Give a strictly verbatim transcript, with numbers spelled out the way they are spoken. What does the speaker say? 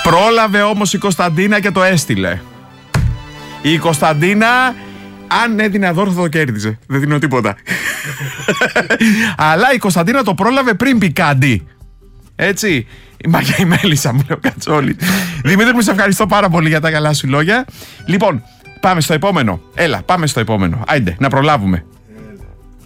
Πρόλαβε όμως η Κωνσταντίνα και το έστειλε. Η Κωνσταντίνα, αν έδινε αδόρφο θα το κέρδιζε. Δεν δίνω τίποτα. Αλλά η Κωνσταντίνα το πρόλαβε πριν πει κάτι. Έτσι. Η Μαγιά η Μέλισσα μου λέει ο Κατσόλης. Δημήτρη μου, σε ευχαριστώ πάρα πολύ για τα καλά σου λόγια. Λοιπόν, πάμε στο επόμενο. Έλα, πάμε στο επόμενο. Άιντε, να προλάβουμε.